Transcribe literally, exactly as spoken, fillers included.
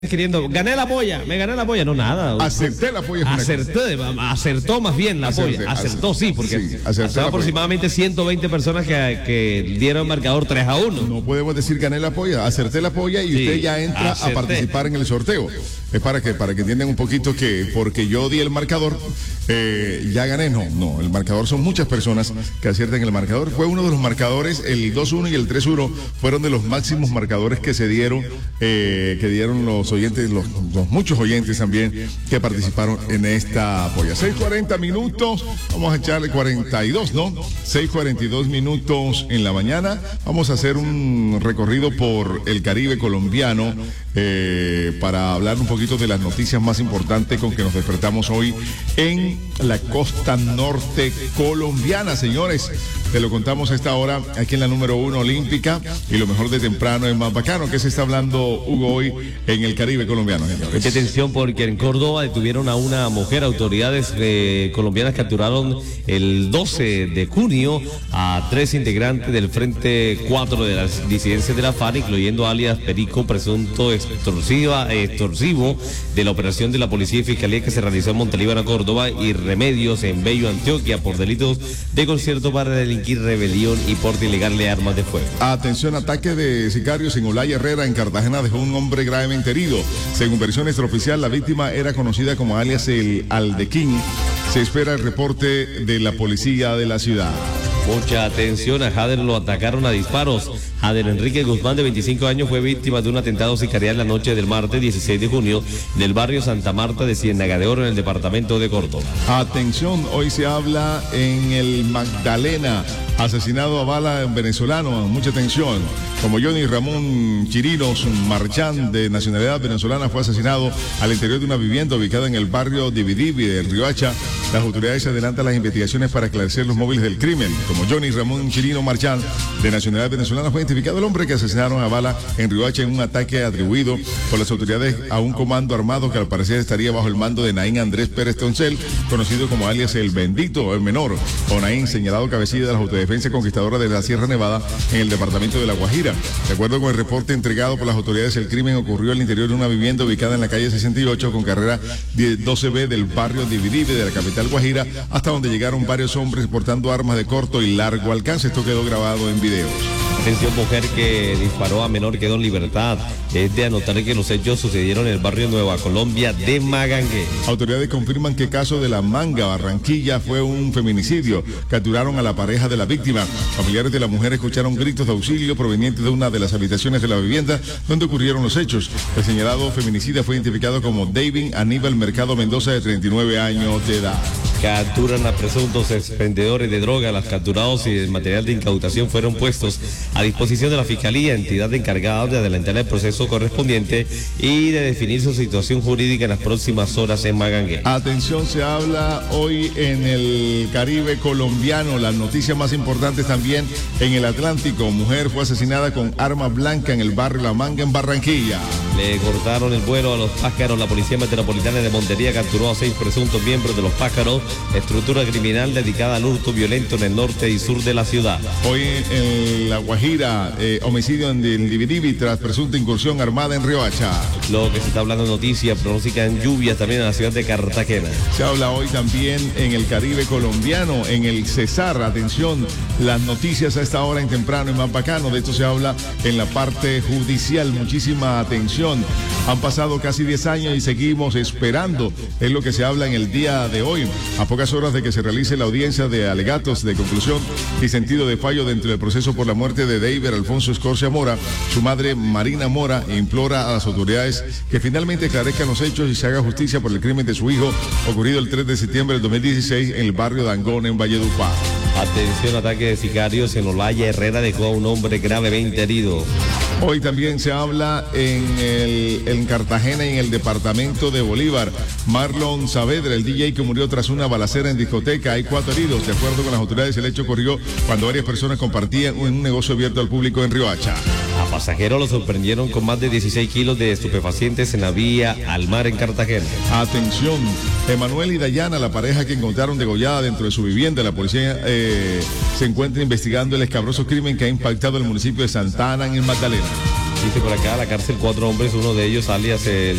Queriendo, gané la polla, me gané la polla, no nada. Acerté la polla. Acerté, acertó más bien la Acerté, polla, acertó sí, porque sí, acerté son aproximadamente ciento veinte personas que, que dieron marcador tres a uno. No podemos decir gané la polla, acerté la polla y sí, usted ya entra acerté. a participar en el sorteo. Es para que para que entiendan un poquito que porque yo di el marcador, eh, ya gané. No, no, el marcador son muchas personas que aciertan el marcador. Fue uno de los marcadores, el dos uno y el tres uno fueron de los máximos marcadores que se dieron, eh, que dieron los oyentes, los, los muchos oyentes también que participaron en esta polla. seis cuarenta minutos, vamos a echarle cuarenta y dos, ¿no? seis cuarenta y dos minutos en la mañana. Vamos a hacer un recorrido por el Caribe colombiano eh, para hablar un poquito de las noticias más importantes con que nos despertamos hoy en la costa norte colombiana, señores. Te lo contamos a esta hora aquí en la número uno olímpica y lo mejor de temprano es más bacano. ¿Qué se está hablando, Hugo, hoy en el Caribe colombiano, señores? Mucha atención porque en Córdoba detuvieron a una mujer. Autoridades eh, colombianas capturaron el doce de junio a tres integrantes del Frente cuatro de las disidencias de la FARC, incluyendo alias Perico, presunto extorsiva, extorsivo de la operación de la Policía y Fiscalía que se realizó en Montelíbano, Córdoba, y Remedios en Bello, Antioquia, por delitos de concierto para delinquir, rebelión y porte ilegal de armas de fuego. Atención, ataque de sicarios en Olaya Herrera, en Cartagena, dejó un hombre gravemente herido. Según versión extraoficial, la víctima era conocida como alias el Aldequín. Se espera el reporte de la policía de la ciudad. Mucha atención, a Jader lo atacaron a disparos. Jader Enrique Guzmán, de veinticinco años, fue víctima de un atentado sicarial la noche del martes dieciséis de junio en el barrio Santa Marta de Ciénaga de Oro, en el departamento de Córdoba. Atención, hoy se habla en el Magdalena, asesinado a bala en venezolano. Mucha atención. Como Johnny Ramón Chirinos Marchán, de nacionalidad venezolana, fue asesinado al interior de una vivienda ubicada en el barrio Dividivi de Riohacha. Las autoridades adelantan las investigaciones para esclarecer los móviles del crimen. Como Johnny Ramón Chirino Marchán, de nacionalidad venezolana, fue identificado el hombre que asesinaron a bala en Riohacha en un ataque atribuido por las autoridades a un comando armado que al parecer estaría bajo el mando de Naín Andrés Pérez Toncel, conocido como alias El Bendito, el menor, o Naín, señalado cabecilla de la Autodefensa Conquistadora de la Sierra Nevada en el departamento de La Guajira. De acuerdo con el reporte entregado por las autoridades, el crimen ocurrió al interior de una vivienda ubicada en la calle sesenta y ocho con carrera doce B del barrio Dividivi de la capital Guajira, hasta donde llegaron varios hombres portando armas de corto y largo alcance. Esto quedó grabado en videos. Atención, mujer que disparó a menor quedó en libertad. Es de anotar que los hechos sucedieron en el barrio Nueva Colombia de Magangué. Autoridades confirman que el caso de La Manga, Barranquilla, fue un feminicidio. Capturaron a la pareja de la víctima. Familiares de la mujer escucharon gritos de auxilio provenientes de una de las habitaciones de la vivienda donde ocurrieron los hechos. El señalado feminicida fue identificado como David Aníbal Mercado Mendoza, de treinta y nueve años de edad. Capturan a presuntos expendedores de droga. Los capturados y el material de incautación fueron puestos a disposición de la Fiscalía, entidad encargada de adelantar el proceso correspondiente y de definir su situación jurídica en las próximas horas en Magangué. Atención, se habla hoy en el Caribe colombiano. Las noticias más importantes también en el Atlántico. Mujer fue asesinada con arma blanca en el barrio La Manga, en Barranquilla. Le cortaron el vuelo a los pájaros. La Policía Metropolitana de Montería capturó a seis presuntos miembros de los pájaros, estructura criminal dedicada al hurto violento en el norte y sur de la ciudad. Hoy en La Guajira, eh, homicidio en el Dividivi tras presunta incursión armada en Riohacha. Lo que se está hablando, noticias, pronostican lluvias también en la ciudad de Cartagena. Se habla hoy también en el Caribe colombiano, en el Cesar. Atención, las noticias a esta hora en temprano y más bacano. De esto se habla en la parte judicial. Muchísima atención. Han pasado casi diez años y seguimos esperando. Es lo que se habla en el día de hoy. A pocas horas de que se realice la audiencia de alegatos de conclusión y sentido de fallo dentro del proceso por la muerte de David Alfonso Escorcia Mora, su madre Marina Mora implora a las autoridades que finalmente esclarezcan los hechos y se haga justicia por el crimen de su hijo ocurrido el tres de septiembre del dos mil dieciséis en el barrio Dangón, en Valledupar. Atención, ataque de sicarios en Olaya Herrera dejó a un hombre gravemente herido. Hoy también se habla en, el, en Cartagena y en el departamento de Bolívar. Marlon Saavedra, el D J que murió tras una balacera en discoteca. Hay cuatro heridos. De acuerdo con las autoridades, el hecho ocurrió cuando varias personas compartían en un negocio abierto al público en Riohacha. A pasajeros lo sorprendieron con más de dieciséis kilos de estupefacientes en la vía al mar en Cartagena. Atención, Emanuel y Dayana, la pareja que encontraron degollada dentro de su vivienda. La policía eh, se encuentra investigando el escabroso crimen que ha impactado el municipio de Santa Ana, en el Magdalena. Dice por acá, la cárcel cuatro hombres, uno de ellos alias el